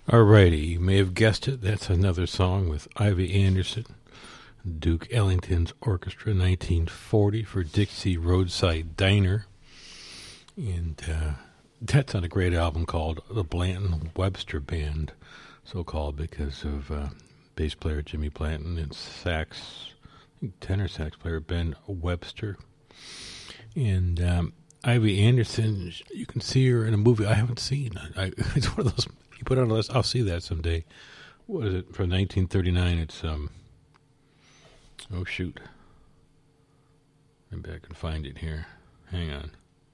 Alrighty, you may have guessed it. That's another song with Ivy Anderson, Duke Ellington's Orchestra, 1940 for Dixie Roadside Diner. And that's on a great album called The Blanton Webster Band, so-called because of bass player Jimmy Blanton and tenor sax player Ben Webster. And Ivy Anderson, you can see her in a movie I haven't seen. It's one of those, you put on a list, I'll see that someday. What is it, from 1939? It's, oh shoot. Maybe I can find it here. Hang on.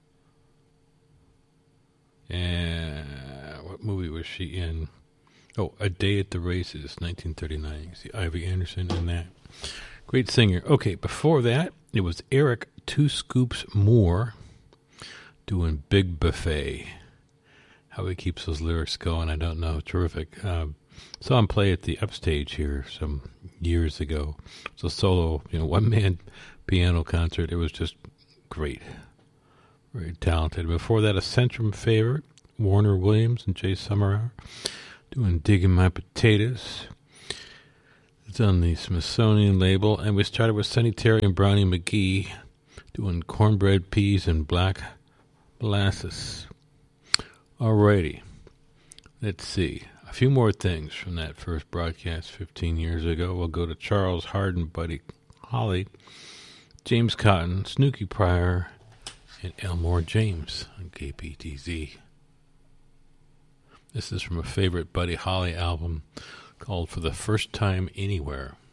What movie was she in? Oh, A Day at the Races, 1939. You see Ivy Anderson in that. Great singer. Okay, before that, it was Eric Two Scoops Moore doing Big Buffet. How he keeps those lyrics going, I don't know. Terrific. Saw him play at the Upstage here some years ago. It's a solo, one-man piano concert. It was just great. Very talented. Before that, a Centrum favorite, Warner Williams and Jay Summerhour, doing Digging My Potatoes. It's on the Smithsonian label. And we started with Sonny Terry and Brownie McGhee doing Cornbread, Peas, and Black Molasses. Alrighty. Let's see. A few more things from that first broadcast 15 years ago. We'll go to Charles Hardin, Buddy Holly, James Cotton, Snooky Pryor, and Elmore James on KPTZ. This is from a favorite Buddy Holly album called For the First Time Anywhere.